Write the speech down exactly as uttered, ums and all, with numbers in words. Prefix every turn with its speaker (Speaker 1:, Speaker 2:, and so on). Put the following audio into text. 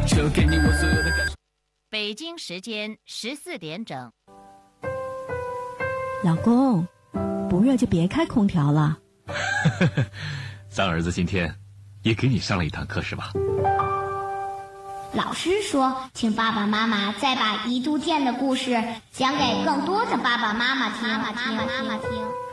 Speaker 1: 就给你我所有的感受。
Speaker 2: 北京时间十四点整。
Speaker 3: 老公，不热就别开空调了。
Speaker 4: 咱儿子今天也给你上了一堂课是吧？
Speaker 5: 老师说，请爸爸妈妈再把一度电的故事讲给更多的爸爸妈妈听。妈妈听，妈妈听。